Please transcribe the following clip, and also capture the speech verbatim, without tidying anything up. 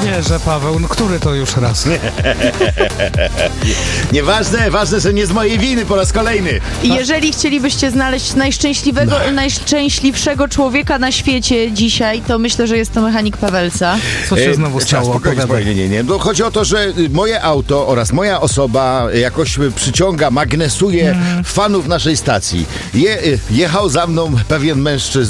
wierzę, Paweł. No, który to już raz? Nieważne, ważne, że nie z mojej winy po raz kolejny. I jeżeli chcielibyście znaleźć najszczęśliwego, No. najszczęśliwszego człowieka na świecie dzisiaj, to myślę, że jest to mechanik Pawelca. Co się E, znowu czas, stało? spokojnie, Opowiadaj. spokojnie, nie, nie. No, chodzi o to, że moje auto oraz moja osoba jakoś przyciąga, magnesuje fanów naszej stacji. Je, jechał za mną pewien mężczyzna.